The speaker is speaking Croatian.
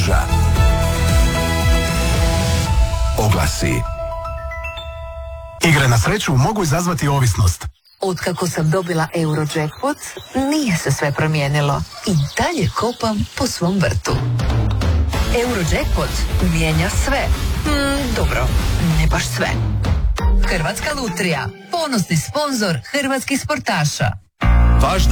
mreža. Oglasi. Igre na sreću mogu izazvati ovisnost. Otkako sam dobila Eurojackpot, nije se sve promijenilo. I dalje kopam po svom vrtu. Eurojackpot mijenja sve. Dobro, ne baš sve. Hrvatska lutrija, ponosni sponzor hrvatskih sportaša. Vaš